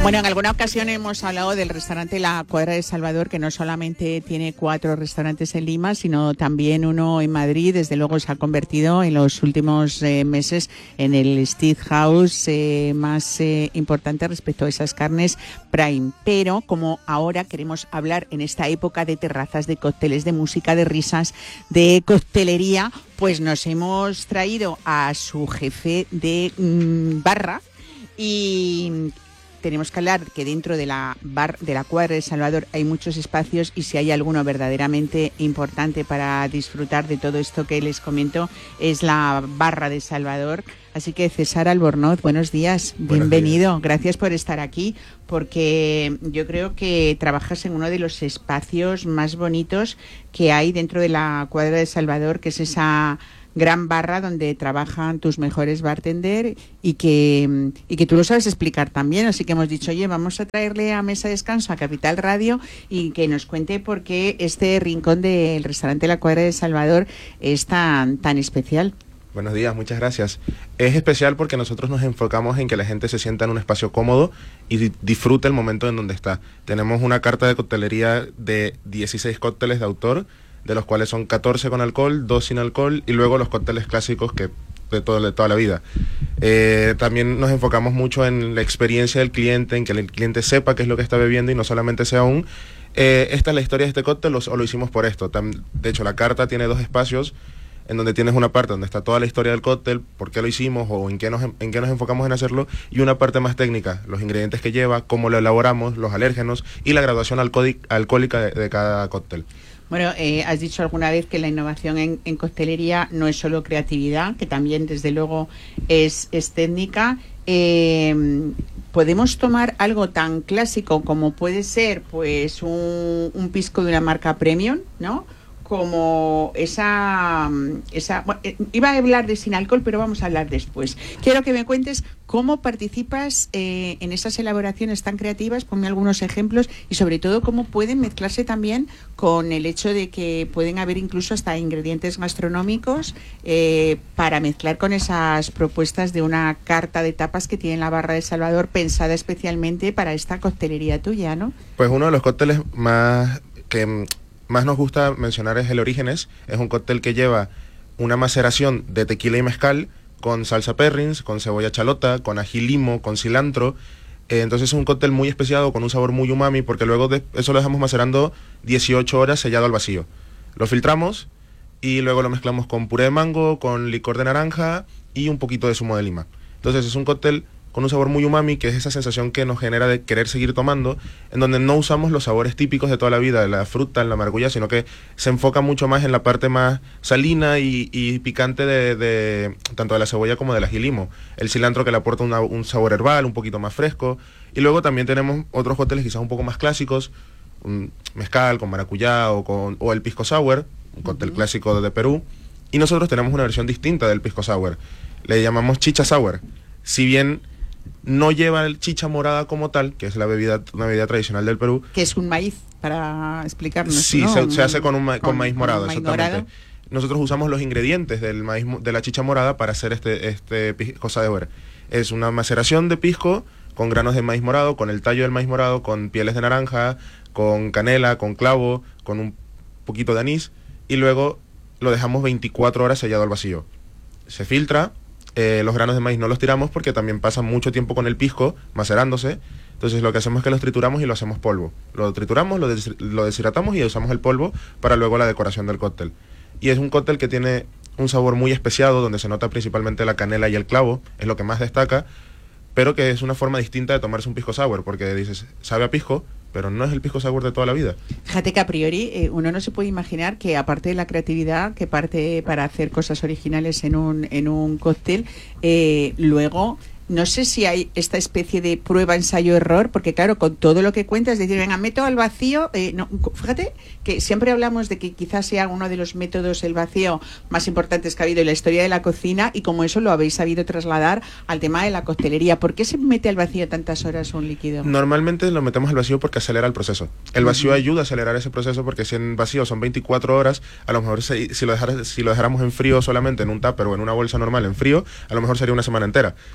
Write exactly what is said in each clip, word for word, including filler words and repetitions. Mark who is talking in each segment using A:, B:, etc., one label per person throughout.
A: Bueno, en alguna ocasión hemos hablado del restaurante La Cuadra de Salvador, que no solamente tiene cuatro restaurantes en Lima, sino también uno en Madrid. Desde luego se ha convertido en los últimos eh, meses en el steakhouse eh, más eh, importante respecto a esas carnes prime. Pero como ahora queremos hablar en esta época de terrazas, de cócteles, de música, de risas, de coctelería, pues nos hemos traído a su jefe de mmm, barra y... tenemos que hablar que dentro de la bar de la Cuadra de Salvador hay muchos espacios y si hay alguno verdaderamente importante para disfrutar de todo esto que les comento es la barra de Salvador. Así que César Albornoz, buenos días, buenos bienvenido, días. Gracias por estar aquí porque yo creo que trabajas en uno de los espacios más bonitos que hay dentro de la Cuadra de Salvador, que es esa gran barra donde trabajan tus mejores bartender y que, y que tú lo sabes explicar también. Así que hemos dicho, oye, vamos a traerle a Mesa de Descanso a Capital Radio y que nos cuente por qué este rincón del restaurante La Cuadra de Salvador es tan, tan especial.
B: Buenos días, muchas gracias. Es especial porque nosotros nos enfocamos en que la gente se sienta en un espacio cómodo y disfrute el momento en donde está. Tenemos una carta de coctelería de dieciséis cócteles de autor, de los cuales son catorce con alcohol, dos sin alcohol y luego los cócteles clásicos que de, todo, de toda la vida. Eh, también nos enfocamos mucho en la experiencia del cliente, en que el cliente sepa qué es lo que está bebiendo y no solamente sea un eh, esta es la historia de este cóctel o lo hicimos por esto. Tam, de hecho, la carta tiene dos espacios en donde tienes una parte donde está toda la historia del cóctel, por qué lo hicimos o en qué nos, en qué nos enfocamos en hacerlo, y una parte más técnica, los ingredientes que lleva, cómo lo elaboramos, los alérgenos y la graduación alcohólica de, de cada cóctel.
A: Bueno, eh, has dicho alguna vez que la innovación en, en coctelería no es solo creatividad, que también desde luego es, es técnica. Eh, podemos tomar algo tan clásico como puede ser pues un, un pisco de una marca premium, ¿no? Como esa, esa bueno, iba a hablar de sin alcohol, pero vamos a hablar después. Quiero que me cuentes cómo participas eh, en esas elaboraciones tan creativas, ponme algunos ejemplos y sobre todo cómo pueden mezclarse también con el hecho de que pueden haber incluso hasta ingredientes gastronómicos eh, para mezclar con esas propuestas de una carta de tapas que tiene la Barra de Salvador pensada especialmente para esta coctelería tuya, ¿no?
B: Pues uno de los cócteles más que más nos gusta mencionar es el Orígenes. Es un cóctel que lleva una maceración de tequila y mezcal con salsa perrins, con cebolla chalota, con ají limo, con cilantro. Eh, entonces es un cóctel muy especiado, con un sabor muy umami, porque luego de eso lo dejamos macerando dieciocho horas sellado al vacío. Lo filtramos y luego lo mezclamos con puré de mango, con licor de naranja y un poquito de zumo de lima. Entonces es un cóctel con un sabor muy umami, que es esa sensación que nos genera de querer seguir tomando, en donde no usamos los sabores típicos de toda la vida, de la fruta, la maracuyá, sino que se enfoca mucho más en la parte más salina y, y picante de, de tanto de la cebolla como del ají limo. El cilantro que le aporta una, un sabor herbal, un poquito más fresco. Y luego también tenemos otros cócteles quizás un poco más clásicos, un mezcal con maracuyá o, con, o el pisco sour, un cóctel uh-huh. clásico de Perú. Y nosotros tenemos una versión distinta del pisco sour. Le llamamos chicha sour. Si bien no lleva el chicha morada como tal, que es la bebida, una bebida tradicional del Perú.
A: Que es un maíz, para explicarnos.
B: Sí,
A: ¿no?
B: se, se hace con, un ma- con,
A: con
B: maíz morado,
A: con maíz
B: exactamente.
A: Morado.
B: Nosotros usamos los ingredientes del maíz, de la chicha morada para hacer este, este pisco sour. Es una maceración de pisco con granos de maíz morado, con el tallo del maíz morado, con pieles de naranja, con canela, con clavo, con un poquito de anís, y luego lo dejamos veinticuatro horas sellado al vacío. Se filtra. Eh, los granos de maíz no los tiramos porque también pasan mucho tiempo con el pisco macerándose. Entonces lo que hacemos es que los trituramos y lo hacemos polvo. Lo trituramos, lo, des- lo deshidratamos y usamos el polvo para luego la decoración del cóctel. Y es un cóctel que tiene un sabor muy especiado, donde se nota principalmente la canela y el clavo, es lo que más destaca, pero que es una forma distinta de tomarse un pisco sour, porque dices, sabe a pisco, pero no es el pisco sour de toda la vida.
A: Fíjate que a priori eh, uno no se puede imaginar que aparte de la creatividad que parte para hacer cosas originales en un, en un cóctel, eh, luego no sé si hay esta especie de prueba, ensayo, error, porque claro, con todo lo que cuentas, es decir, venga, meto al vacío, eh, no, fíjate que siempre hablamos de que quizás sea uno de los métodos, el vacío, más importantes que ha habido en la historia de la cocina, y como eso lo habéis sabido trasladar al tema de la coctelería. ¿Por qué se mete al vacío tantas horas un líquido?
B: Normalmente lo metemos al vacío porque acelera el proceso. El vacío uh-huh. ayuda a acelerar ese proceso, porque si en vacío son veinticuatro horas, a lo mejor se, si, lo dejara, si lo dejáramos en frío solamente, en un tupper o en una bolsa normal en frío, a lo mejor sería una semana entera.
A: Uh-huh.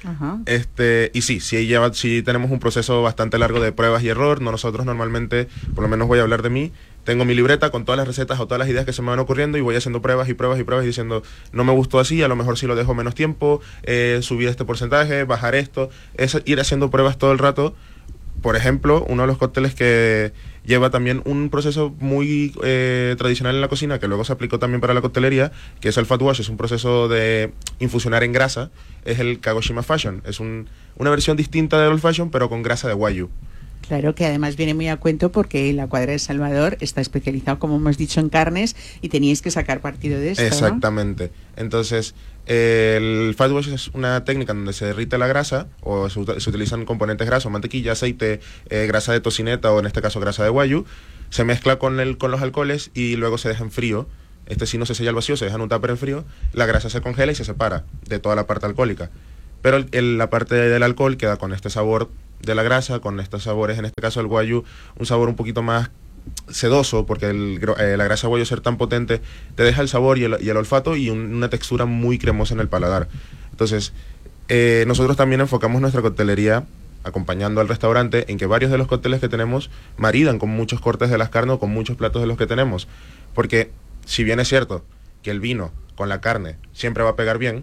B: Este, y sí, sí, lleva, sí tenemos un proceso bastante largo de pruebas y error. No, nosotros normalmente, por lo menos voy a hablar de mí, tengo mi libreta con todas las recetas o todas las ideas que se me van ocurriendo y voy haciendo pruebas y pruebas y pruebas y diciendo, no me gustó así, a lo mejor si lo dejo menos tiempo, eh, subir este porcentaje, bajar esto, es ir haciendo pruebas todo el rato. Por ejemplo, uno de los cócteles que lleva también un proceso muy eh, tradicional en la cocina, que luego se aplicó también para la coctelería, que es el fat wash, es un proceso de infusionar en grasa, es el Kagoshima Fashion, es un, una versión distinta del Old Fashion, pero con grasa de Wagyu.
A: Claro, que además viene muy a cuento porque la Cuadra de Salvador está especializado, como hemos dicho, en carnes y teníais que sacar partido de esto,
B: exactamente, ¿no? Entonces, eh, el fat wash es una técnica donde se derrite la grasa o se, se utilizan componentes grasos, mantequilla, aceite, eh, grasa de tocineta o en este caso grasa de Wagyu, se mezcla con, el, con los alcoholes y luego se deja en frío. Este sí no se sella al vacío, se deja en un tupper en frío, la grasa se congela y se separa de toda la parte alcohólica. Pero el, el, la parte del alcohol queda con este sabor de la grasa, con estos sabores, en este caso el Wagyu, un sabor un poquito más sedoso, porque el, eh, la grasa Wagyu ser tan potente te deja el sabor y el, y el olfato y un, una textura muy cremosa en el paladar. Entonces, eh, nosotros también enfocamos nuestra coctelería acompañando al restaurante en que varios de los cócteles que tenemos maridan con muchos cortes de las carnes o con muchos platos de los que tenemos, porque si bien es cierto que el vino con la carne siempre va a pegar bien,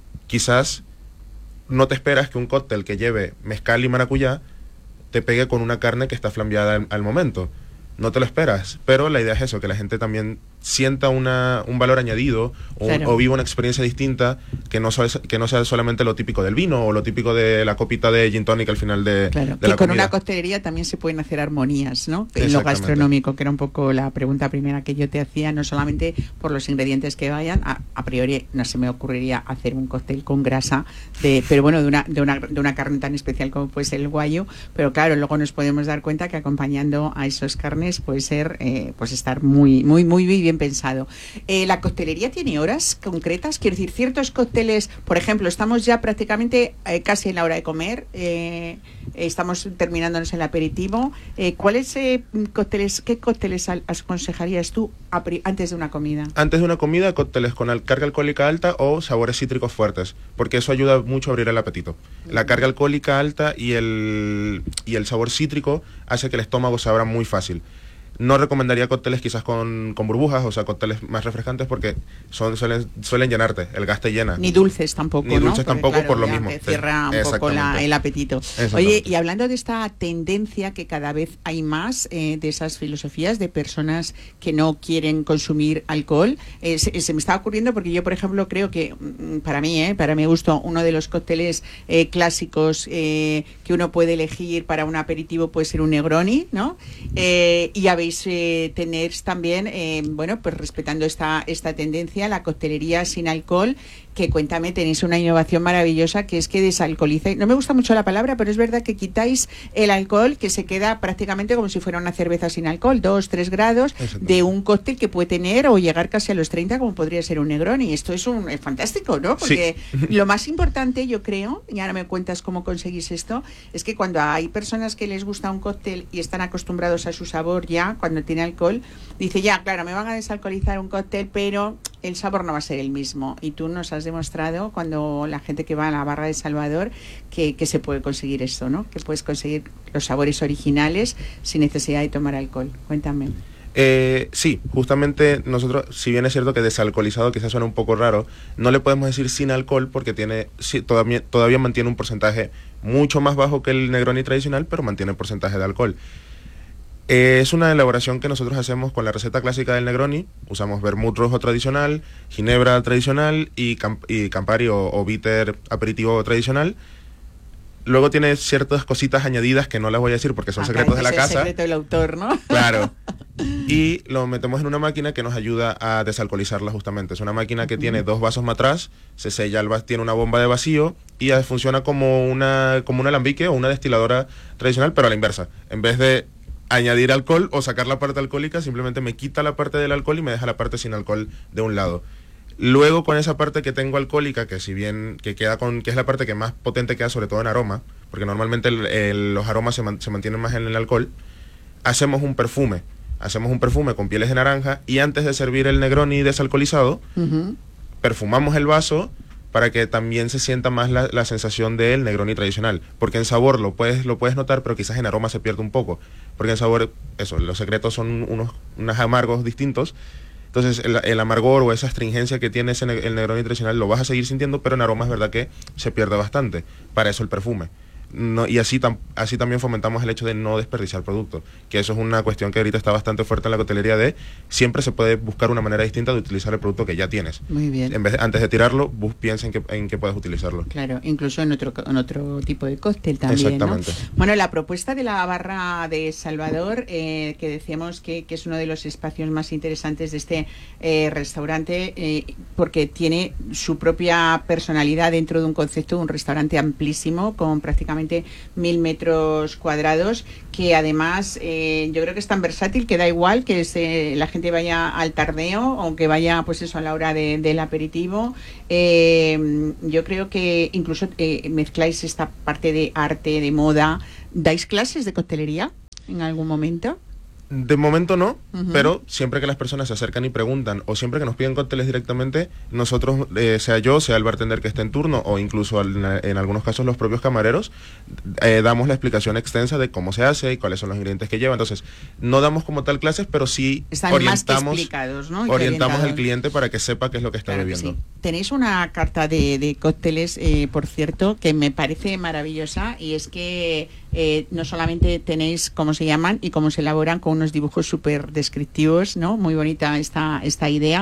B: quizás no te esperas que un cóctel que lleve mezcal y maracuyá te pegue con una carne que está flambeada al, al momento. No te lo esperas, pero la idea es eso, que la gente también sienta una, un valor añadido o, claro. o viva una experiencia distinta que no, so, que no sea solamente lo típico del vino o lo típico de la copita de gin tonic al final de,
A: claro,
B: de
A: que
B: la
A: con
B: comida.
A: Una coctelería también se pueden hacer armonías, ¿no? En lo gastronómico, que era un poco la pregunta primera que yo te hacía, no solamente por los ingredientes que vayan, a, a priori no se me ocurriría hacer un cóctel con grasa, de, pero bueno, de una, de, una, de una carne tan especial como puede ser el Wagyu, pero claro, luego nos podemos dar cuenta que acompañando a esos carnes puede ser, eh, pues estar muy, muy, muy bien pensado. Eh, ¿La coctelería tiene horas concretas? Quiero decir, ciertos cócteles, por ejemplo, estamos ya prácticamente eh, casi en la hora de comer, eh, estamos terminándonos el aperitivo. Eh, ¿Cuáles eh, cócteles, qué cócteles aconsejarías tú antes de una comida?
B: Antes de una comida, cócteles con carga alcohólica alta o sabores cítricos fuertes, porque eso ayuda mucho a abrir el apetito. La carga alcohólica alta y el, y el sabor cítrico hace que el estómago se abra muy fácil. No recomendaría cócteles quizás con, con burbujas, o sea, cócteles más refrescantes porque son suelen, suelen llenarte, el gas te llena.
A: Ni dulces tampoco,
B: Ni dulces
A: ¿no?
B: tampoco,
A: porque, claro,
B: por lo mismo.
A: Te cierra un poco la, el apetito. Oye, y hablando de esta tendencia que cada vez hay más eh, de esas filosofías de personas que no quieren consumir alcohol, eh, se, se me está ocurriendo porque yo, por ejemplo, creo que para mí, eh, para mi gusto, uno de los cócteles eh, clásicos eh, que uno puede elegir para un aperitivo puede ser un Negroni, ¿no? Eh, y habéis Eh, tener también, eh, bueno, pues respetando esta, esta tendencia, la coctelería sin alcohol, que cuéntame, tenéis una innovación maravillosa que es que desalcoholizáis, no me gusta mucho la palabra, pero es verdad que quitáis el alcohol, que se queda prácticamente como si fuera una cerveza sin alcohol, dos, tres grados de un cóctel que puede tener o llegar casi a los treinta, como podría ser un Negroni. Esto es un es fantástico, ¿no? Porque sí. Lo más importante, yo creo, y ahora me cuentas cómo conseguís esto, es que cuando hay personas que les gusta un cóctel y están acostumbrados a su sabor ya, cuando tiene alcohol, dice ya, claro, me van a desalcoholizar un cóctel, pero el sabor no va a ser el mismo. Y tú nos has demostrado, cuando la gente que va a la barra de Salvador, que, que se puede conseguir esto, ¿no? Que puedes conseguir los sabores originales sin necesidad de tomar alcohol. Cuéntame.
B: Eh, sí, justamente nosotros, si bien es cierto que desalcoholizado quizás suena un poco raro, no le podemos decir sin alcohol porque tiene sí, todavía, todavía mantiene un porcentaje mucho más bajo que el Negroni tradicional, pero mantiene porcentaje de alcohol. Eh, es una elaboración que nosotros hacemos con la receta clásica del Negroni. Usamos vermut rojo tradicional, ginebra tradicional y, camp y Campari o, o bitter aperitivo tradicional. Luego tiene ciertas cositas añadidas que no las voy a decir porque son Acá secretos de la casa.
A: Es el secreto del autor, ¿no?
B: Claro. Y lo metemos en una máquina que nos ayuda a desalcoholizarla justamente. Es una máquina que uh-huh. tiene dos vasos más atrás, se sella, el tiene una bomba de vacío y funciona como una, como un alambique o una destiladora tradicional, pero a la inversa. En vez de añadir alcohol o sacar la parte alcohólica, simplemente me quita la parte del alcohol y me deja la parte sin alcohol de un lado. Luego con esa parte que tengo alcohólica, que si bien que queda con que es la parte que más potente queda, sobre todo en aroma, porque normalmente el, el, los aromas se, man, se mantienen más en el alcohol, hacemos un perfume. Hacemos un perfume con pieles de naranja y antes de servir el Negroni desalcoholizado, uh-huh. perfumamos el vaso, para que también se sienta más la, la sensación del Negroni tradicional, porque en sabor lo puedes, lo puedes notar, pero quizás en aroma se pierde un poco, porque en sabor, eso, los secretos son unos, unos amargos distintos, entonces el, el amargor o esa astringencia que tiene ese, el Negroni tradicional lo vas a seguir sintiendo, pero en aroma es verdad que se pierde bastante, para eso el perfume. No, y así, tam, así también fomentamos el hecho de no desperdiciar productos, que eso es una cuestión que ahorita está bastante fuerte en la coctelería, de siempre se puede buscar una manera distinta de utilizar el producto que ya tienes.
A: Muy bien.
B: En vez de, antes de tirarlo, bus, piensa en que, en que puedes utilizarlo.
A: Claro, incluso en otro, en otro tipo de cóctel también,
B: exactamente,
A: ¿no? Bueno, la propuesta de la barra de Salvador, eh, que decíamos que, que es uno de los espacios más interesantes de este eh, restaurante, eh, porque tiene su propia personalidad dentro de un concepto de un restaurante amplísimo, con prácticamente mil metros cuadrados, que además eh, yo creo que es tan versátil que da igual que se, la gente vaya al tardeo o que vaya pues eso a la hora de, del aperitivo. Eh, yo creo que incluso eh, mezcláis esta parte de arte, de moda. ¿Dais clases de coctelería en algún momento?
B: De momento no,
A: uh-huh.
B: pero siempre que las personas se acercan y preguntan, o siempre que nos piden cócteles directamente, nosotros, eh, sea yo, sea el bartender que esté en turno, o incluso en, en algunos casos los propios camareros, eh, damos la explicación extensa de cómo se hace y cuáles son los ingredientes que lleva. Entonces, no damos como tal clases, pero sí
A: están
B: orientamos,
A: más que explicados, ¿no?
B: orientamos al cliente para que sepa qué es lo que está
A: claro
B: bebiendo.
A: Que sí. Tenéis una carta de, de cócteles, eh, por cierto, que me parece maravillosa, y es que eh, no solamente tenéis cómo se llaman y cómo se elaboran, con unos dibujos súper descriptivos, ¿no? Muy bonita esta, esta idea,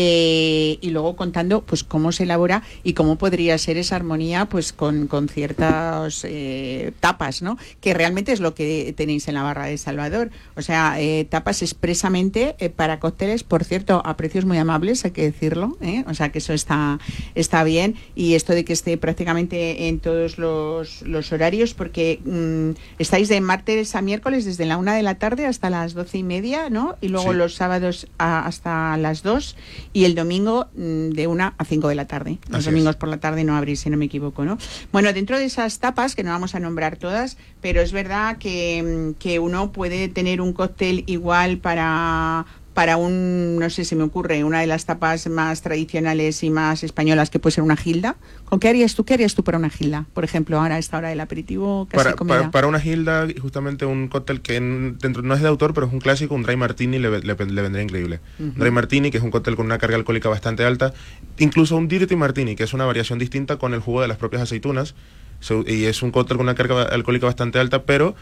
A: eh, y luego contando pues cómo se elabora y cómo podría ser esa armonía pues con, con ciertas eh, tapas, ¿no? Que realmente es lo que tenéis en la barra de Salvador, o sea, eh, tapas expresamente eh, para cócteles, por cierto, a precios muy amables, hay que decirlo, ¿eh? O sea que eso está, está bien, y esto de que esté prácticamente en todos los, los horarios, porque mmm, estáis de martes a miércoles desde la una de la tarde hasta las doce y media, ¿no? Y luego
B: sí.
A: los sábados a, hasta las dos, y el domingo mmm, de una a cinco de la tarde. Los
B: Así
A: domingos
B: es.
A: por la tarde no abrís, si no me equivoco, ¿no? Bueno, dentro de esas tapas, que no vamos a nombrar todas, pero es verdad que, que uno puede tener un cóctel igual para... para un, no sé, se me ocurre, una de las tapas más tradicionales y más españolas, que puede ser una gilda. ¿Con qué harías tú? ¿Qué harías tú para una gilda? Por ejemplo, ahora a esta hora del aperitivo, casi
B: para,
A: comida.
B: para, para una gilda, justamente un cóctel que en, dentro, no es de autor, pero es un clásico, un dry martini le, le, le vendría increíble. Uh-huh. Dry martini, que es un cóctel con una carga alcohólica bastante alta. Incluso un dirty martini, que es una variación distinta con el jugo de las propias aceitunas. So, y es un cóctel con una carga alcohólica bastante alta, pero...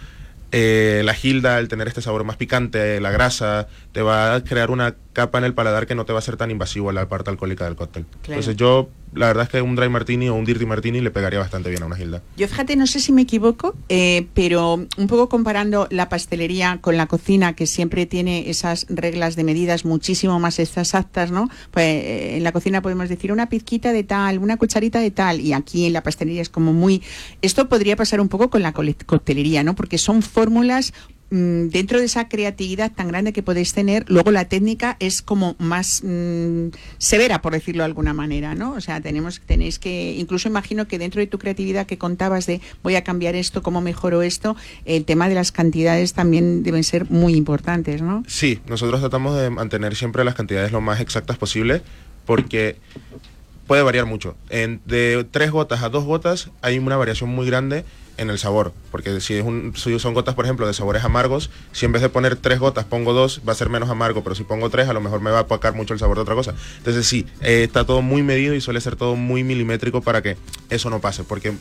B: Eh, la gilda, al tener este sabor más picante, la grasa, te va a crear una capa en el paladar que no te va a ser tan invasivo a la parte alcohólica del cóctel. Claro. Entonces yo, la verdad es que un dry martini o un dirty martini le pegaría bastante bien a una gilda.
A: Yo, fíjate, no sé si me equivoco, eh, pero un poco comparando la pastelería con la cocina, que siempre tiene esas reglas de medidas muchísimo más exactas, ¿no? Pues eh, en la cocina podemos decir una pizquita de tal, una cucharita de tal, y aquí en la pastelería es como muy... Esto podría pasar un poco con la coctelería, ¿no? Porque son fórmulas dentro de esa creatividad tan grande que podéis tener. Luego la técnica es como más mmm, severa, por decirlo de alguna manera, ¿no? O sea, tenemos, tenéis que, incluso imagino que dentro de tu creatividad que contabas de voy a cambiar esto, cómo mejoro esto, el tema de las cantidades también deben ser muy importantes, ¿no?
B: Sí, nosotros tratamos de mantener siempre las cantidades lo más exactas posible, porque puede variar mucho. En, de tres gotas a dos gotas hay una variación muy grande en el sabor, porque si, es un, si son gotas, por ejemplo, de sabores amargos, si en vez de poner tres gotas pongo dos, va a ser menos amargo, pero si pongo tres, a lo mejor me va a opacar mucho el sabor de otra cosa. Entonces sí, eh, está todo muy medido y suele ser todo muy milimétrico para que eso no pase, porque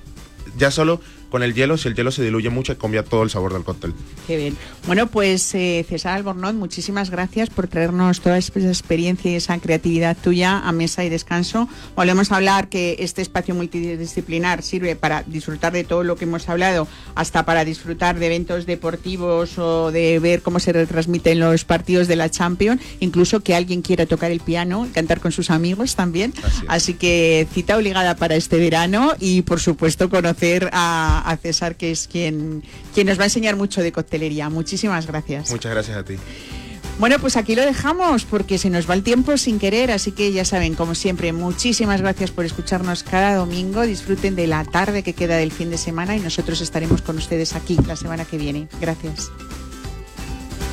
B: ya solo con el hielo, si el hielo se diluye mucho, cambia todo el sabor del cóctel.
A: Qué bien. Bueno, pues eh, César Albornoz, muchísimas gracias por traernos toda esa experiencia y esa creatividad tuya a Mesa y Descanso. Volvemos a hablar que este espacio multidisciplinar sirve para disfrutar de todo lo que hemos hablado, hasta para disfrutar de eventos deportivos o de ver cómo se retransmiten los partidos de la Champions, incluso que alguien quiera tocar el piano y cantar con sus amigos también. Así, Así que cita obligada para este verano, y por supuesto conocer a a César, que es quien, quien nos va a enseñar mucho de coctelería. Muchísimas gracias.
B: Muchas gracias a ti.
A: Bueno, pues aquí lo dejamos porque se nos va el tiempo sin querer, así que ya saben, como siempre, muchísimas gracias por escucharnos cada domingo. Disfruten de la tarde que queda del fin de semana y nosotros estaremos con ustedes aquí la semana que viene. Gracias.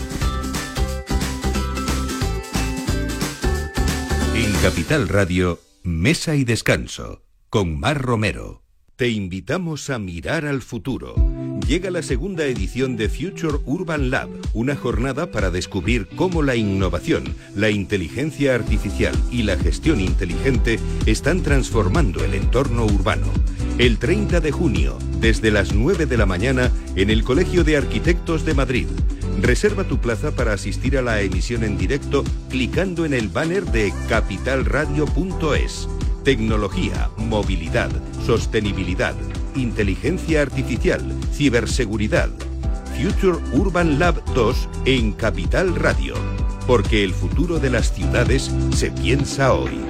C: En Capital Radio, Mesa y Descanso, con Mar Romero. Te invitamos a mirar al futuro. Llega la segunda edición de Future Urban Lab, una jornada para descubrir cómo la innovación, la inteligencia artificial y la gestión inteligente están transformando el entorno urbano. El treinta de junio, desde las nueve de la mañana, en el Colegio de Arquitectos de Madrid. Reserva tu plaza para asistir a la emisión en directo clicando en el banner de capital radio punto es. Tecnología, movilidad, sostenibilidad, inteligencia artificial, ciberseguridad. Future Urban Lab dos en Capital Radio. Porque el futuro de las ciudades se piensa hoy.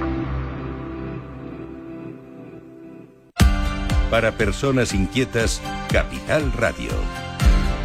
C: Para personas inquietas, Capital Radio.